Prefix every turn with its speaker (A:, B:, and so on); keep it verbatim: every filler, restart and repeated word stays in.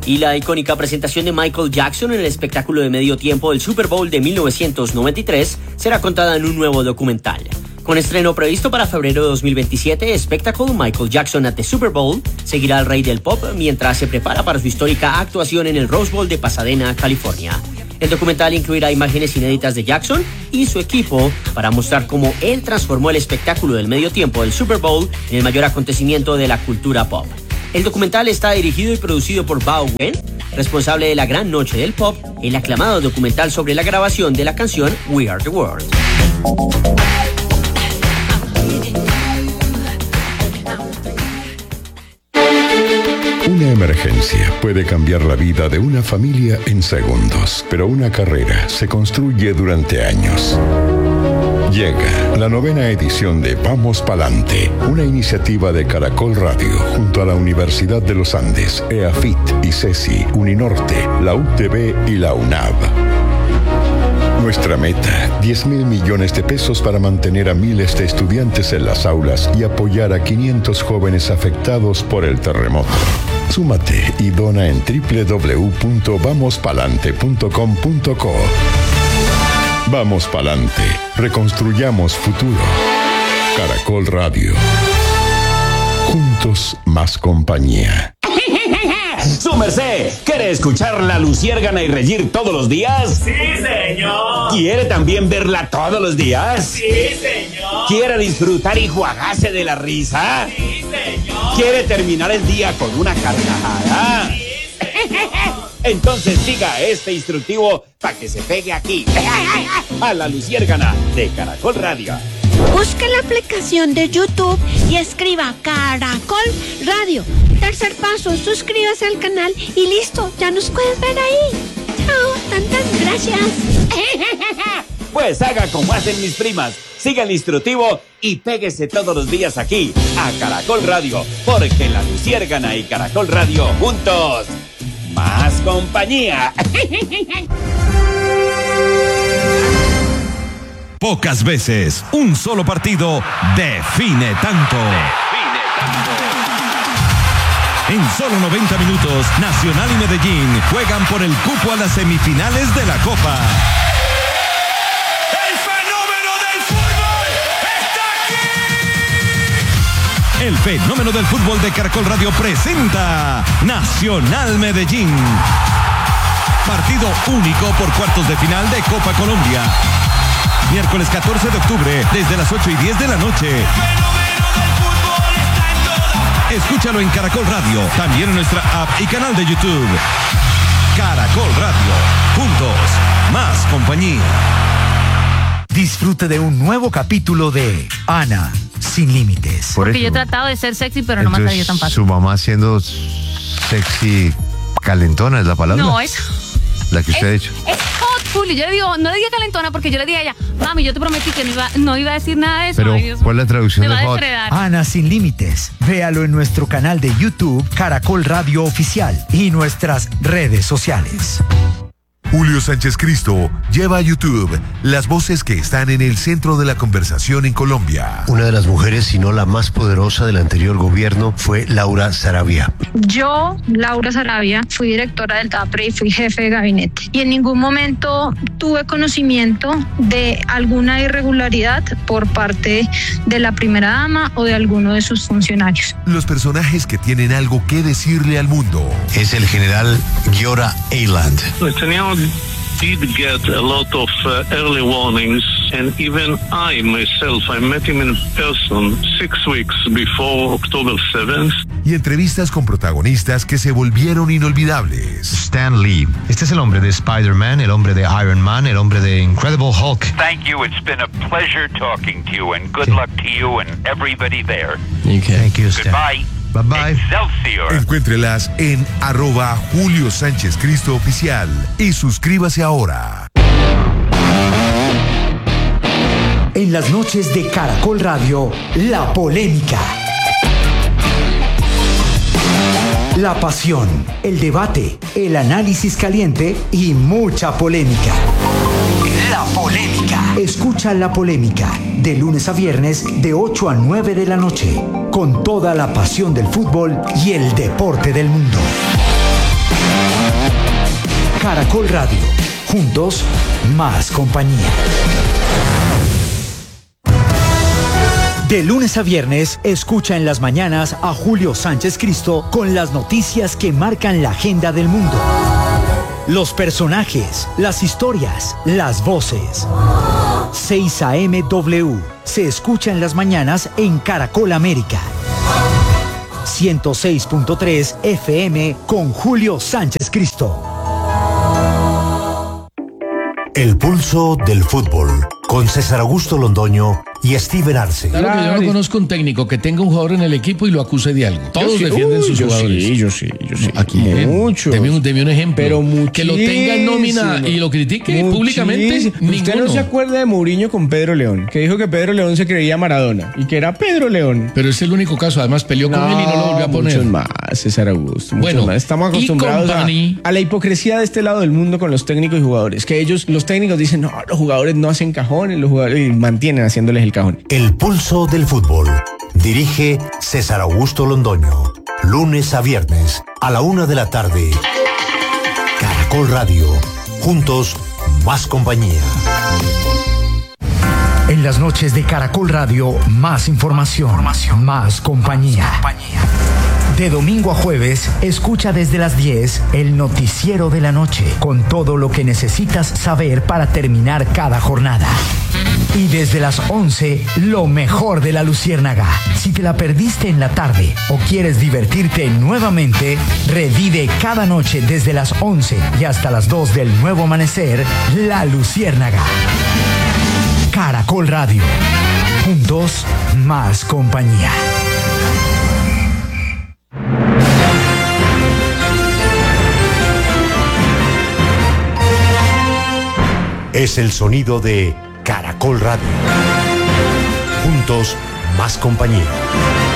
A: Y la icónica presentación de Michael Jackson en el espectáculo de medio tiempo del Super Bowl de mil novecientos noventa y tres será contada en un nuevo documental. Con estreno previsto para febrero de dos mil veintisiete, Spectacle Michael Jackson at the Super Bowl seguirá al rey del pop mientras se prepara para su histórica actuación en el Rose Bowl de Pasadena, California. El documental incluirá imágenes inéditas de Jackson y su equipo para mostrar cómo él transformó el espectáculo del medio tiempo del Super Bowl en el mayor acontecimiento de la cultura pop. El documental está dirigido y producido por Bao Wen, responsable de La Gran Noche del Pop, el aclamado documental sobre la grabación de la canción We Are the World.
B: Una emergencia puede cambiar la vida de una familia en segundos, pero una carrera se construye durante años. Llega la novena edición de Vamos Palante, una iniciativa de Caracol Radio junto a la Universidad de los Andes, EAFIT, ICESI, Uninorte, la U T B y la UNAV. Nuestra meta, diez mil millones de pesos para mantener a miles de estudiantes en las aulas y apoyar a quinientos jóvenes afectados por el terremoto. Súmate y dona en doble u doble u doble u punto vamos palante punto com punto co. Vamos Palante, reconstruyamos futuro. Caracol Radio. Juntos más compañía.
C: ¡Su merced! ¿Quiere escuchar La Luciérgana y reír todos los días?
D: ¡Sí, señor!
C: ¿Quiere también verla todos los días?
D: ¡Sí, señor!
C: ¿Quiere disfrutar y jugarse de la risa?
D: ¡Sí, señor!
C: ¿Quiere terminar el día con una carcajada?
D: ¡Sí, señor!
C: Entonces siga este instructivo para que se pegue aquí, a La Luciérgana de Caracol Radio.
E: Busque la aplicación de YouTube y escriba Caracol Radio. Tercer paso, suscríbase al canal y listo, ya nos puedes ver ahí. Chao, tantas gracias.
C: Pues haga como hacen mis primas, siga el instructivo y péguese todos los días aquí, a Caracol Radio, porque La Luciérgana y Caracol Radio juntos, más compañía.
F: Pocas veces un solo partido define tanto. Define tanto. En solo noventa minutos, Nacional y Medellín juegan por el cupo a las semifinales de la Copa.
D: ¡El fenómeno del fútbol está aquí!
F: El fenómeno del fútbol de Caracol Radio presenta Nacional Medellín. Partido único por cuartos de final de Copa Colombia. Miércoles catorce de octubre, desde las ocho y diez de la noche.
D: ¡El fenómeno del fútbol está en todas!
F: Escúchalo en Caracol Radio, también en nuestra app y canal de YouTube. Caracol Radio, juntos, más compañía.
G: Disfrute de un nuevo capítulo de Ana, sin límites.
H: Porque yo he tratado de ser sexy, pero no me ha salido tan fácil.
I: Su mamá siendo sexy calentona es la palabra.
H: No, es...
I: La que usted
H: es,
I: ha dicho.
H: Es hot, Juli. Yo le digo, no le diga calentona porque yo le dije a ella, mami, yo te prometí que no iba, no iba a decir nada de eso.
I: Pero,
H: Ay, Dios,
I: ¿cuál es la traducción
H: me
I: de
H: va a
I: hot?
H: desheredar.
G: Ana sin límites. Véalo en nuestro canal de YouTube, Caracol Radio Oficial, y nuestras redes sociales.
J: Julio Sánchez Cristo lleva a YouTube las voces que están en el centro de la conversación en Colombia.
K: Una de las mujeres, si no la más poderosa del anterior gobierno, fue Laura Sarabia.
L: Yo, Laura Sarabia, fui directora del TAPRE y fui jefe de gabinete. Y en ningún momento tuve conocimiento de alguna irregularidad por parte de la primera dama o de alguno de sus funcionarios.
J: Los personajes que tienen algo que decirle al mundo.
K: Es el general Giora Eiland.
M: Netanyahu did get a lot of uh, early warnings, and even I myself, I met him in person six weeks before October seventh.
J: Y entrevistas con protagonistas que se volvieron inolvidables.
N: Stan Lee. Este es el hombre de Spider-Man, el hombre de Iron Man, el hombre de Incredible Hulk.
O: Thank you. It's been a pleasure talking to you, and good
N: Sí.
O: luck to you and everybody there.
I: Okay.
N: Thank you, Stan.
O: Goodbye.
N: Bye bye.
O: Excelsior.
J: Encuéntrelas en arroba Julio Sánchez Cristo Oficial y suscríbase ahora.
G: En las noches de Caracol Radio, la polémica. La pasión, el debate, el análisis caliente y mucha polémica. La polémica. Escucha La Polémica de lunes a viernes de ocho a nueve de la noche, con toda la pasión del fútbol y el deporte del mundo. Caracol Radio. Juntos, más compañía. De lunes a viernes, escucha en las mañanas a Julio Sánchez Cristo con las noticias que marcan la agenda del mundo. Los personajes, las historias, las voces. seis A M W se escucha en las mañanas en Caracol América. ciento seis punto tres F M con Julio Sánchez Cristo.
K: El pulso del fútbol con César Augusto Londoño y Steven Arce.
P: Claro que yo no conozco un técnico que tenga un jugador en el equipo y lo acuse de algo. Todos
Q: sí,
P: defienden
Q: uy,
P: sus
Q: yo
P: jugadores.
Q: Sí, yo sí, yo sí.
P: Aquí
Q: muchos.
P: Deme un, deme un ejemplo.
Q: Pero
P: que lo tenga en nómina y lo critique públicamente.
Q: ¿Usted
P: Ninguno.
Q: no se acuerda de Mourinho con Pedro León? Que dijo que Pedro León se creía Maradona y que era Pedro León.
P: Pero es el único caso. Además peleó
Q: no,
P: con él y no lo volvió a poner.
Q: Muchos más, César Augusto.
P: Bueno,
Q: más. Estamos acostumbrados a, a la hipocresía de este lado del mundo con los técnicos y jugadores. Que ellos, los técnicos dicen, no, los jugadores no hacen cajones, los jugadores y mantienen haciéndoles el cajón.
K: El pulso del fútbol. Dirige César Augusto Londoño. Lunes a viernes a la una de la tarde. Caracol Radio. Juntos, más compañía.
G: En las noches de Caracol Radio, más información, información. Más compañía. Más compañía. De domingo a jueves, escucha desde las diez el noticiero de la noche, con todo lo que necesitas saber para terminar cada jornada. Y desde las once, lo mejor de la Luciérnaga. Si te la perdiste en la tarde o quieres divertirte nuevamente, revive cada noche desde las once y hasta las dos del nuevo amanecer, La Luciérnaga. Caracol Radio. Juntos, más compañía.
K: Es el sonido de Caracol Radio. Juntos, más compañía.